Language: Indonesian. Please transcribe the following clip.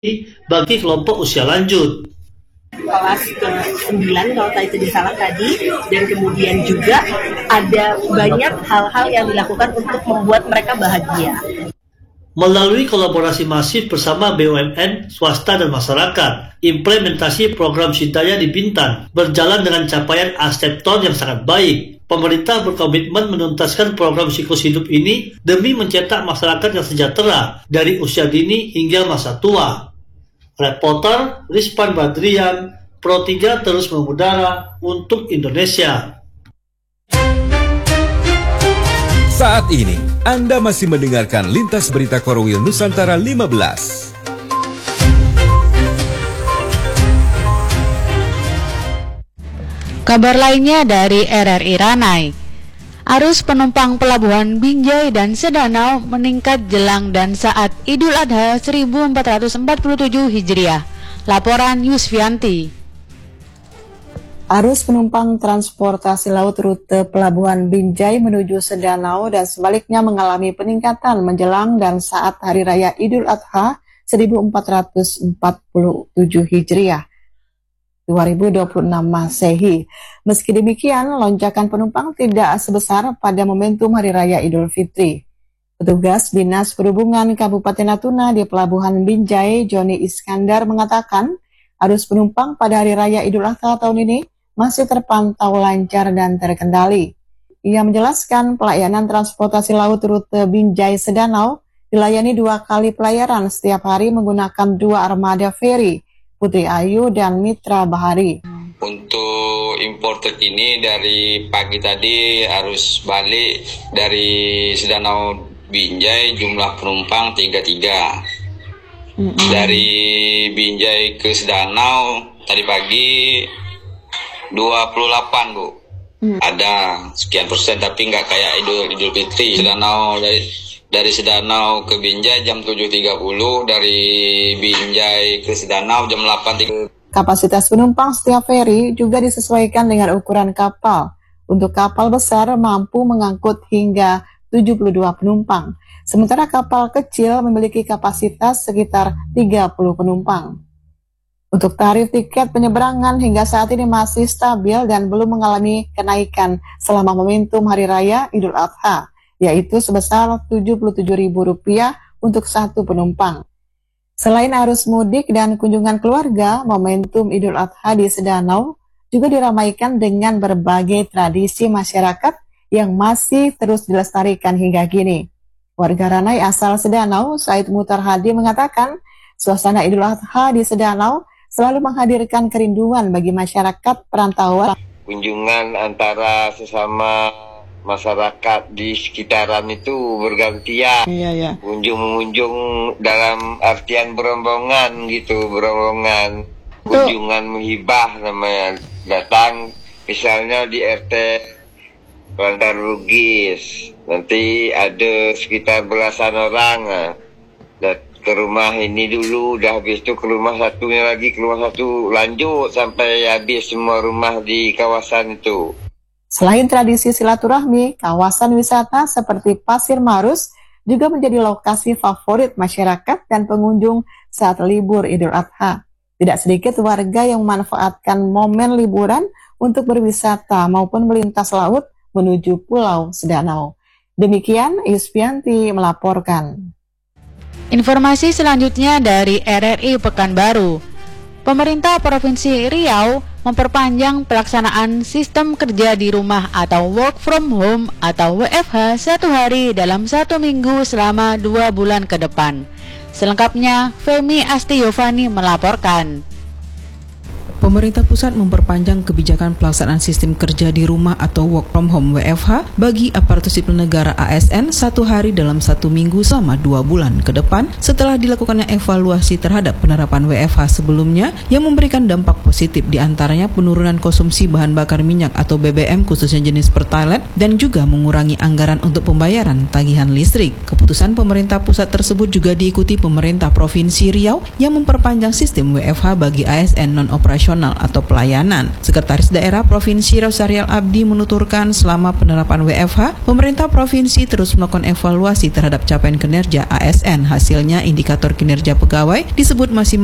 bagi kelompok usia lanjut. Kelas ke-9 kalau itu disalah tadi, dan kemudian juga ada banyak hal-hal yang dilakukan untuk membuat mereka bahagia. Melalui kolaborasi masif bersama BUMN, swasta, dan masyarakat, implementasi program Sidaya di Bintan berjalan dengan capaian asepton yang sangat baik. Pemerintah berkomitmen menuntaskan program siklus hidup ini demi mencetak masyarakat yang sejahtera dari usia dini hingga masa tua. Reporter Rizpan Badrian, Pro 3 terus mengudara untuk Indonesia. Saat ini, Anda masih mendengarkan Lintas Berita Korwil Nusantara 15. Kabar lainnya dari RRI Ranai. Arus penumpang pelabuhan Binjai dan Sedanau meningkat jelang dan saat Idul Adha 1447 Hijriah. Laporan Yusfianti. Arus penumpang transportasi laut rute Pelabuhan Binjai menuju Sedanau dan sebaliknya mengalami peningkatan menjelang dan saat Hari Raya Idul Adha 1447 Hijriah 2026 Masehi. Meski demikian, lonjakan penumpang tidak sebesar pada momentum Hari Raya Idul Fitri. Petugas Dinas Perhubungan Kabupaten Natuna di Pelabuhan Binjai, Joni Iskandar, mengatakan arus penumpang pada Hari Raya Idul Adha tahun ini masih terpantau lancar dan terkendali. Ia menjelaskan pelayanan transportasi laut rute Binjai Sedanau dilayani 2 kali pelayaran setiap hari menggunakan 2 armada feri, Putri Ayu dan Mitra Bahari. Untuk importer ini dari pagi tadi arus balik dari Sedanau Binjai jumlah penumpang 33. Dari Binjai ke Sedanau tadi pagi 28 Bu. Ada sekian persen tapi nggak kayak Idul Fitri. Sedanau dari Sedanau ke Binjai jam 7.30, dari Binjai ke Sedanau jam 8.30. Kapasitas penumpang setiap feri juga disesuaikan dengan ukuran kapal. Untuk kapal besar mampu mengangkut hingga 72 penumpang. Sementara kapal kecil memiliki kapasitas sekitar 30 penumpang. Untuk tarif tiket penyeberangan hingga saat ini masih stabil dan belum mengalami kenaikan selama momentum Hari Raya Idul Adha, yaitu sebesar Rp77.000 untuk satu penumpang. Selain arus mudik dan kunjungan keluarga, momentum Idul Adha di Sedanau juga diramaikan dengan berbagai tradisi masyarakat yang masih terus dilestarikan hingga kini. Warga Ranai asal Sedanau, Said Mutar Hadi, mengatakan suasana Idul Adha di Sedanau selalu menghadirkan kerinduan bagi masyarakat perantauan. Kunjungan antara sesama masyarakat di sekitaran itu bergantian. Iya. Mengunjung dalam artian berombongan gitu, berombongan. Kunjungan menghibah namanya. Datang misalnya di RT Bandar Bugis, nanti ada sekitar belasan orang. Ke rumah ini dulu, udah habis itu ke rumah satunya lagi, ke rumah satu, lanjut sampai habis semua rumah di kawasan itu. Selain tradisi silaturahmi, kawasan wisata seperti Pasir Marus juga menjadi lokasi favorit masyarakat dan pengunjung saat libur Idul Adha. Tidak sedikit warga yang memanfaatkan momen liburan untuk berwisata maupun melintas laut menuju Pulau Sedanau. Demikian Yusfianti melaporkan. Informasi selanjutnya dari RRI Pekanbaru. Pemerintah Provinsi Riau memperpanjang pelaksanaan sistem kerja di rumah atau work from home atau WFH 1 hari dalam 1 minggu selama 2 bulan ke depan. Selengkapnya, Femi Astiyovani melaporkan. Pemerintah pusat memperpanjang kebijakan pelaksanaan sistem kerja di rumah atau work from home WFH bagi aparatur sipil negara ASN 1 hari dalam 1 minggu selama 2 bulan ke depan setelah dilakukannya evaluasi terhadap penerapan WFH sebelumnya yang memberikan dampak positif, diantaranya penurunan konsumsi bahan bakar minyak atau BBM khususnya jenis Pertalite dan juga mengurangi anggaran untuk pembayaran tagihan listrik. Keputusan pemerintah pusat tersebut juga diikuti pemerintah Provinsi Riau yang memperpanjang sistem WFH bagi ASN non-operasional operasional atau pelayanan. Sekretaris Daerah Provinsi Rosarial Abdi menuturkan selama penerapan WFH, pemerintah provinsi terus melakukan evaluasi terhadap capaian kinerja ASN. Hasilnya indikator kinerja pegawai disebut masih